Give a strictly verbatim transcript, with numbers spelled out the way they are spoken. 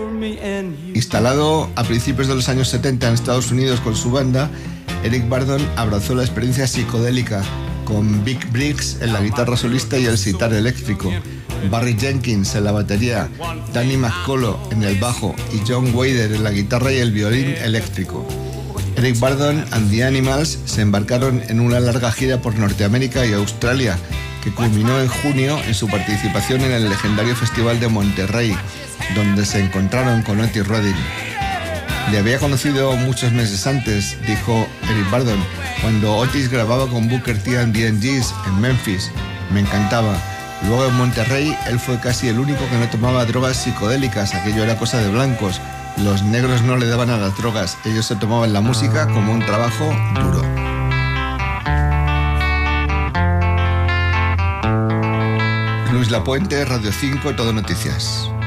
Instalado a principios de los años setenta en Estados Unidos con su banda, Eric Burdon abrazó la experiencia psicodélica con Vic Briggs en la guitarra solista y el sitar eléctrico, Barry Jenkins en la batería, Danny McCullough en el bajo y John Wader en la guitarra y el violín eléctrico. Eric Burdon and the Animals se embarcaron en una larga gira por Norteamérica y Australia, que culminó en junio en su participación en el legendario Festival de Monterrey, donde se encontraron con Otis Redding. Le había conocido muchos meses antes, dijo Eric Burdon, cuando Otis grababa con Booker T and the M Gs en Memphis. Me encantaba. Luego en Monterrey él fue casi el único que no tomaba drogas psicodélicas, aquello era cosa de blancos. Los negros no le daban a las drogas, ellos se tomaban la música como un trabajo duro. Luis Lapuente, Radio cinco, Todo Noticias.